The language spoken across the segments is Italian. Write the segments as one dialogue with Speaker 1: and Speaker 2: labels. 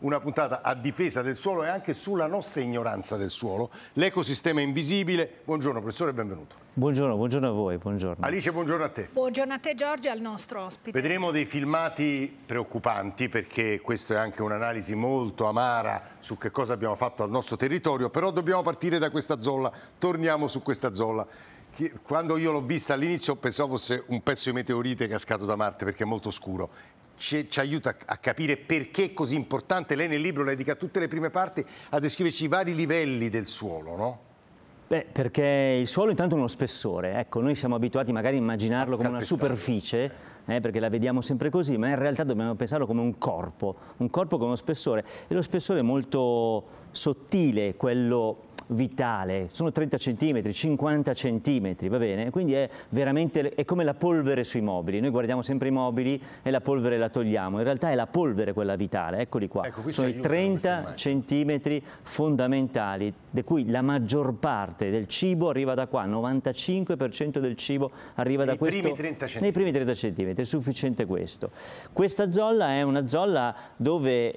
Speaker 1: una puntata a difesa del suolo e anche sulla nostra ignoranza del suolo, l'ecosistema invisibile. Buongiorno professore, benvenuto.
Speaker 2: Buongiorno, buongiorno a voi, buongiorno.
Speaker 1: Alice, buongiorno a te.
Speaker 3: Buongiorno a te Giorgio e al nostro ospite.
Speaker 1: Vedremo dei filmati preoccupanti perché questa è anche un'analisi molto amara su che cosa abbiamo fatto al nostro territorio, però dobbiamo partire da questa zolla, torniamo su questa zolla. Quando io l'ho vista all'inizio pensavo fosse un pezzo di meteorite cascato da Marte perché è molto scuro. Ci aiuta a capire perché è così importante. Lei nel libro dedica a tutte le prime parti a descriverci i vari livelli del suolo, no?
Speaker 2: Beh, perché il suolo intanto ha uno spessore, ecco, noi siamo abituati magari a immaginarlo come una superficie, perché la vediamo sempre così, ma in realtà dobbiamo pensarlo come un corpo con uno spessore, e lo spessore è molto sottile, quello vitale, sono 30 cm, 50 cm, va bene? Quindi è veramente come la polvere sui mobili. Noi guardiamo sempre i mobili e la polvere la togliamo, in realtà è la polvere quella vitale, eccoli qua.
Speaker 1: Ecco,
Speaker 2: sono i 30 cm fondamentali, di cui la maggior parte del cibo arriva da qua, 95% del cibo arriva da questo. Nei primi 30 cm, è sufficiente questo. Questa zolla è una zolla dove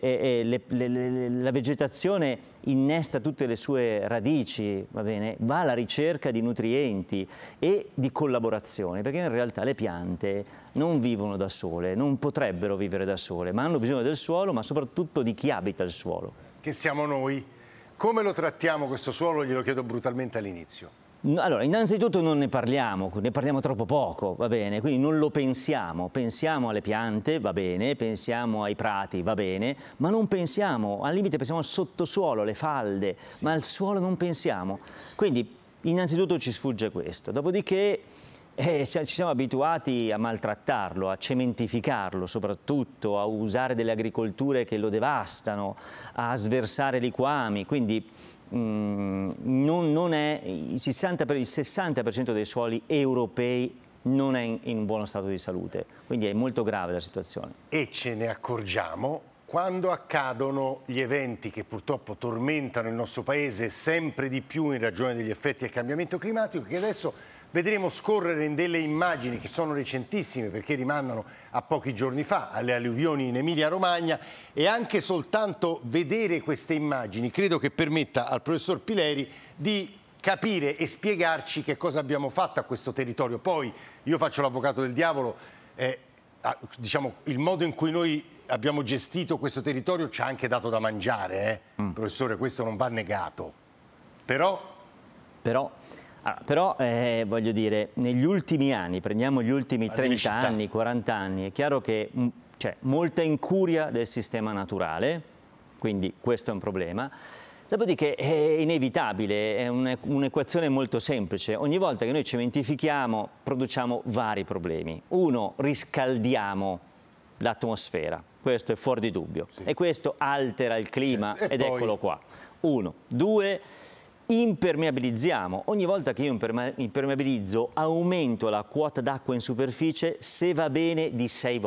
Speaker 2: la vegetazione innesta tutte le sue radici, va bene? Va alla ricerca di nutrienti e di collaborazione, perché in realtà le piante non vivono da sole, non potrebbero vivere da sole, ma hanno bisogno del suolo, ma soprattutto di chi abita il suolo.
Speaker 1: Che siamo noi. Come lo trattiamo questo suolo? Glielo chiedo brutalmente all'inizio.
Speaker 2: Allora, innanzitutto non ne parliamo troppo poco, va bene, quindi non lo pensiamo alle piante, va bene, pensiamo ai prati, va bene, ma non pensiamo, al limite pensiamo al sottosuolo, alle falde, ma al suolo non pensiamo. Quindi innanzitutto ci sfugge questo, dopodiché ci siamo abituati a maltrattarlo, a cementificarlo soprattutto, a usare delle agricolture che lo devastano, a sversare liquami, quindi non è, il 60% dei suoli europei non è in buono stato di salute, quindi è molto grave la situazione. E
Speaker 1: ce ne accorgiamo quando accadono gli eventi che purtroppo tormentano il nostro paese sempre di più in ragione degli effetti del cambiamento climatico, che adesso vedremo scorrere in delle immagini che sono recentissime perché rimandano a pochi giorni fa, alle alluvioni in Emilia-Romagna, e anche soltanto vedere queste immagini credo che permetta al professor Pileri di capire e spiegarci che cosa abbiamo fatto a questo territorio. Poi io faccio l'avvocato del diavolo, diciamo, il modo in cui noi abbiamo gestito questo territorio ci ha anche dato da mangiare, professore, questo non va negato.
Speaker 2: Però voglio dire, negli ultimi anni, prendiamo gli ultimi 30 anni, 40 anni, è chiaro che c'è molta incuria del sistema naturale, quindi questo è un problema. Dopodiché è inevitabile, è un'equazione molto semplice. Ogni volta che noi cementifichiamo produciamo vari problemi. Uno, riscaldiamo l'atmosfera, questo è fuori di dubbio, e questo altera il clima, ed eccolo qua. Uno. Due, impermeabilizziamo. Ogni volta che io impermeabilizzo aumento la quota d'acqua in superficie, se va bene, di 6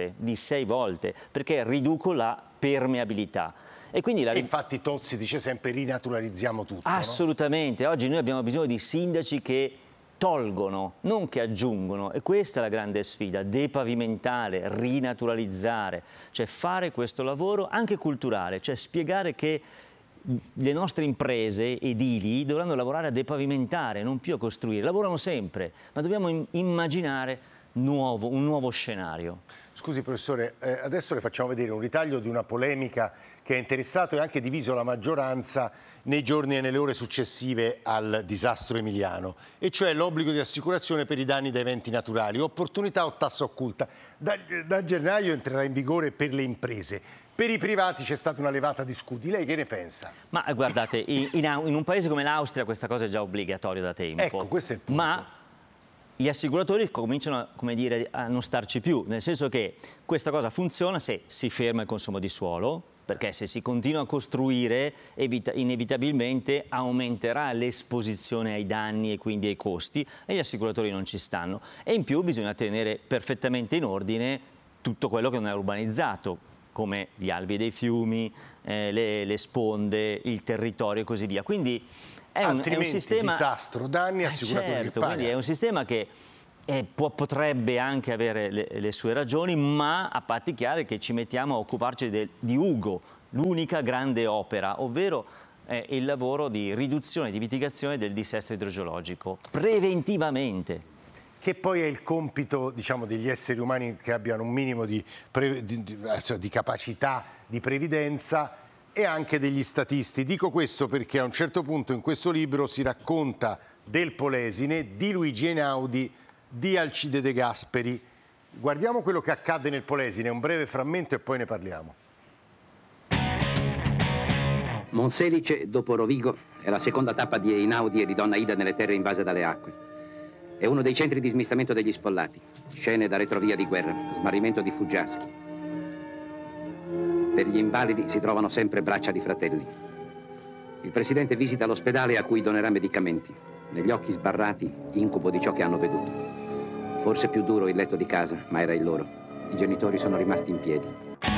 Speaker 2: volte, perché riduco la permeabilità. E quindi
Speaker 1: infatti Tozzi dice sempre rinaturalizziamo tutto.
Speaker 2: Assolutamente, no? Oggi noi abbiamo bisogno di sindaci che tolgono, non che aggiungono, e questa è la grande sfida: depavimentare, rinaturalizzare, cioè fare questo lavoro anche culturale, cioè spiegare che le nostre imprese edili dovranno lavorare a depavimentare, non più a costruire. Lavorano sempre, ma dobbiamo immaginare un nuovo scenario.
Speaker 1: Scusi professore, adesso le facciamo vedere un ritaglio di una polemica che ha interessato e anche diviso la maggioranza nei giorni e nelle ore successive al disastro emiliano, e cioè l'obbligo di assicurazione per i danni da eventi naturali, opportunità o tassa occulta. Da gennaio entrerà in vigore per le imprese. Per i privati c'è stata una levata di scudi. Lei che ne pensa?
Speaker 2: Ma guardate, in un paese come l'Austria questa cosa è già obbligatoria da tempo.
Speaker 1: Ecco, questo è il punto.
Speaker 2: Ma gli assicuratori cominciano, come dire, a non starci più, nel senso che questa cosa funziona se si ferma il consumo di suolo, perché se si continua a costruire inevitabilmente aumenterà l'esposizione ai danni e quindi ai costi, e gli assicuratori non ci stanno. E in più bisogna tenere perfettamente in ordine tutto quello che non è urbanizzato, come gli alvei dei fiumi, le sponde, il territorio e così via. Quindi è un sistema...
Speaker 1: disastro, danni, assicuratori
Speaker 2: certo, quindi è un sistema che potrebbe anche avere le sue ragioni, ma a patti chiari che ci mettiamo a occuparci di Ugo, l'unica grande opera, ovvero il lavoro di riduzione, di mitigazione del dissesto idrogeologico, preventivamente.
Speaker 1: Che poi è il compito, diciamo, degli esseri umani che abbiano un minimo di capacità di previdenza e anche degli statisti. Dico questo perché a un certo punto in questo libro si racconta del Polesine, di Luigi Einaudi, di Alcide De Gasperi. Guardiamo quello che accadde nel Polesine, un breve frammento e poi ne parliamo.
Speaker 4: Monselice, dopo Rovigo, è la seconda tappa di Einaudi e di Donna Ida nelle terre invase dalle acque. È uno dei centri di smistamento degli sfollati, scene da retrovia di guerra, smarrimento di fuggiaschi. Per gli invalidi si trovano sempre braccia di fratelli. Il presidente visita l'ospedale a cui donerà medicamenti. Negli occhi sbarrati, incubo di ciò che hanno veduto. Forse più duro il letto di casa, ma era il loro. I genitori sono rimasti in piedi.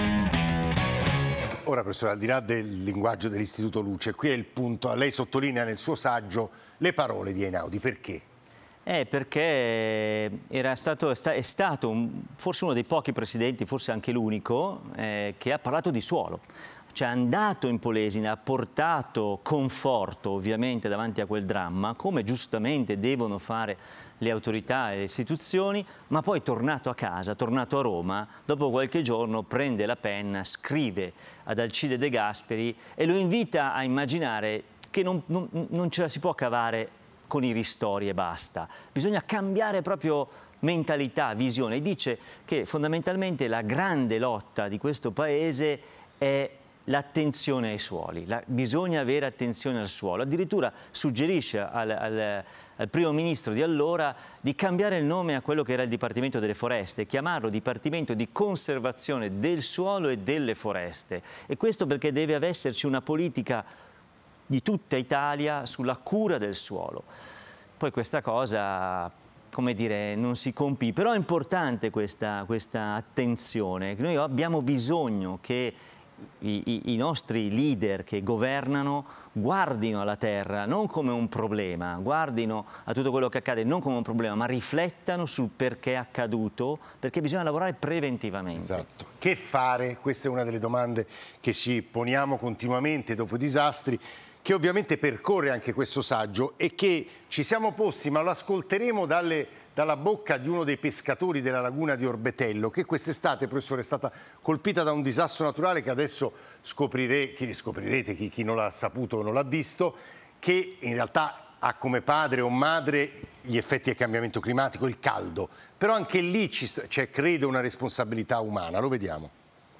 Speaker 1: Ora, professore, al di là del linguaggio dell'Istituto Luce, qui è il punto. Lei sottolinea nel suo saggio le parole di Einaudi. Perché?
Speaker 2: Perché è stato forse uno dei pochi presidenti, forse anche l'unico, che ha parlato di suolo. Cioè è andato in Polesine, ha portato conforto ovviamente davanti a quel dramma, come giustamente devono fare le autorità e le istituzioni, ma poi tornato a casa, tornato a Roma, dopo qualche giorno prende la penna, scrive ad Alcide De Gasperi e lo invita a immaginare che non ce la si può cavare con i ristori e basta. Bisogna cambiare proprio mentalità, visione. E dice che fondamentalmente la grande lotta di questo paese è l'attenzione ai suoli. Bisogna avere attenzione al suolo. Addirittura suggerisce al primo ministro di allora di cambiare il nome a quello che era il Dipartimento delle Foreste, chiamarlo Dipartimento di Conservazione del Suolo e delle Foreste. E questo perché deve esserci una politica di tutta Italia sulla cura del suolo. Poi questa cosa, come dire, non si compì, però è importante questa attenzione. Noi abbiamo bisogno che i nostri leader che governano guardino alla terra non come un problema, guardino a tutto quello che accade non come un problema, ma riflettano sul perché è accaduto, perché bisogna lavorare preventivamente.
Speaker 1: Esatto. Che fare? Questa è una delle domande che ci poniamo continuamente dopo i disastri, che ovviamente percorre anche questo saggio e che ci siamo posti, ma lo ascolteremo dalla bocca di uno dei pescatori della laguna di Orbetello, che quest'estate, professore, è stata colpita da un disastro naturale che adesso scoprirete, chi non l'ha saputo o non l'ha visto, che in realtà ha come padre o madre gli effetti del cambiamento climatico, il caldo. Però anche lì c'è, credo, una responsabilità umana, lo vediamo.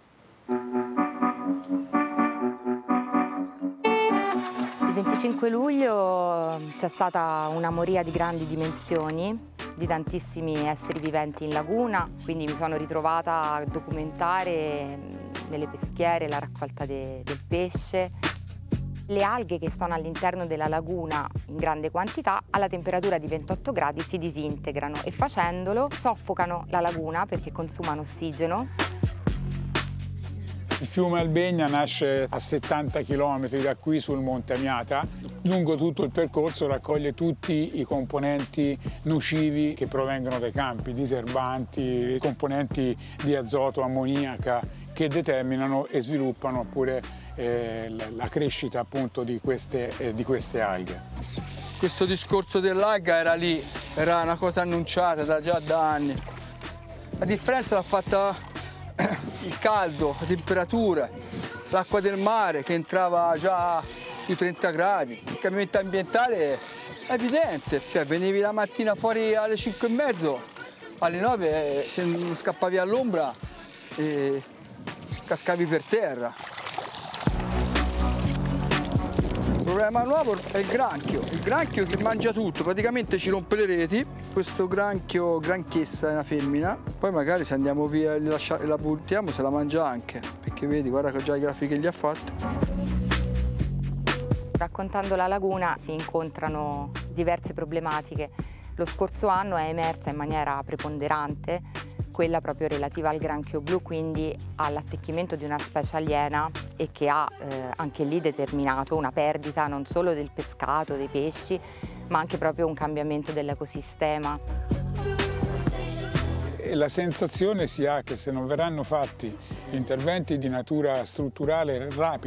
Speaker 5: Il 25 luglio c'è stata una moria di grandi dimensioni, di tantissimi esseri viventi in laguna, quindi mi sono ritrovata a documentare nelle peschiere la raccolta del pesce. Le alghe che sono all'interno della laguna in grande quantità, alla temperatura di 28 gradi si disintegrano e facendolo soffocano la laguna perché consumano ossigeno.
Speaker 6: Il fiume Albegna nasce a 70 km da qui sul Monte Amiata. Lungo tutto il percorso raccoglie tutti i componenti nocivi che provengono dai campi, diserbanti, componenti di azoto, ammoniaca, che determinano e sviluppano pure la crescita appunto di queste alghe.
Speaker 7: Questo discorso dell'alga era lì, era una cosa annunciata già da anni. La differenza l'ha fatta il caldo, la temperatura, l'acqua del mare che entrava già sui 30 gradi. Il cambiamento ambientale è evidente, cioè venivi la mattina fuori alle 5:30, alle 9 se non scappavi all'ombra cascavi per terra. Il problema nuovo è il granchio che mangia tutto, praticamente ci rompe le reti. Questo granchiessa è una femmina, poi magari se andiamo via e la buttiamo se la mangia anche, perché vedi, guarda che già i graffi che gli ha fatto.
Speaker 5: Raccontando la laguna si incontrano diverse problematiche. Lo scorso anno è emersa in maniera preponderante quella proprio relativa al granchio blu, quindi all'attecchimento di una specie aliena e che ha anche lì determinato una perdita non solo del pescato, dei pesci, ma anche proprio un cambiamento dell'ecosistema.
Speaker 6: e la sensazione si ha che se non verranno fatti interventi di natura strutturale rapidi